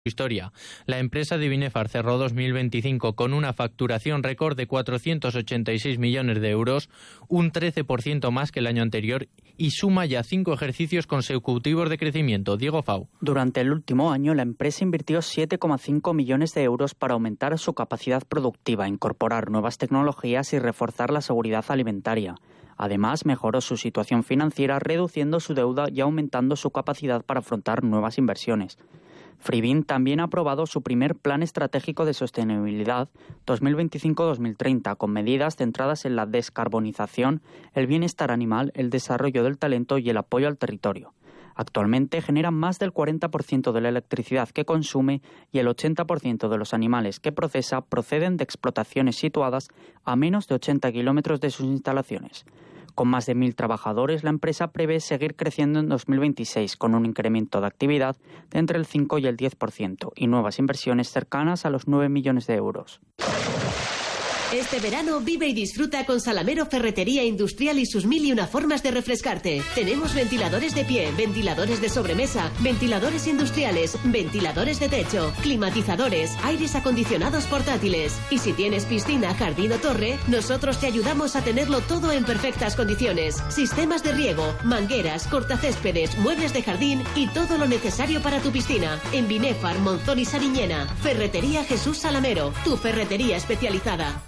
historia. La empresa de Binefar cerró 2025 con una facturación récord de 486 millones de euros, un 13% más que el año anterior, y suma ya 5 ejercicios consecutivos de crecimiento. Diego Fau. Durante el último año, la empresa invirtió 7,5 millones de euros para aumentar su capacidad productiva, incorporar nuevas tecnologías y reforzar la seguridad alimentaria. Además, mejoró su situación financiera, reduciendo su deuda y aumentando su capacidad para afrontar nuevas inversiones. Freevin también ha aprobado su primer Plan Estratégico de Sostenibilidad 2025-2030, con medidas centradas en la descarbonización, el bienestar animal, el desarrollo del talento y el apoyo al territorio. Actualmente genera más del 40% de la electricidad que consume y el 80% de los animales que procesa proceden de explotaciones situadas a menos de 80 kilómetros de sus instalaciones. Con más de 1.000 trabajadores, la empresa prevé seguir creciendo en 2026 con un incremento de actividad de entre el 5 y el 10% y nuevas inversiones cercanas a los 9 millones de euros. Este verano vive y disfruta con Salamero Ferretería Industrial y sus 1001 formas de refrescarte. Tenemos ventiladores de pie, ventiladores de sobremesa, ventiladores industriales, ventiladores de techo, climatizadores, aires acondicionados portátiles. Y si tienes piscina, jardín o torre, nosotros te ayudamos a tenerlo todo en perfectas condiciones. Sistemas de riego, mangueras, cortacéspedes, muebles de jardín y todo lo necesario para tu piscina. En Binefar, Monzón y Sariñena. Ferretería Jesús Salamero, tu ferretería especializada.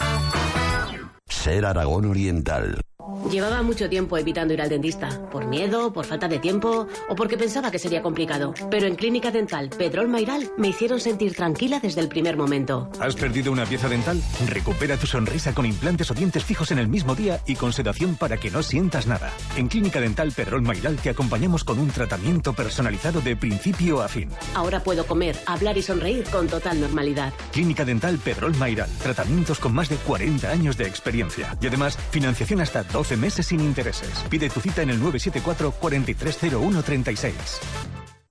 Ser Aragón Oriental. Llevaba mucho tiempo evitando ir al dentista, por miedo, por falta de tiempo o porque pensaba que sería complicado. Pero en Clínica Dental Pedrol Mayral me hicieron sentir tranquila desde el primer momento. ¿Has perdido una pieza dental? Recupera tu sonrisa con implantes o dientes fijos en el mismo día y con sedación para que no sientas nada. En Clínica Dental Pedrol Mayral te acompañamos con un tratamiento personalizado de principio a fin. Ahora puedo comer, hablar y sonreír con total normalidad. Clínica Dental Pedrol Mayral. Tratamientos con más de 40 años de experiencia. Y además, financiación hasta 12 meses sin intereses. Pide tu cita en el 974 430136.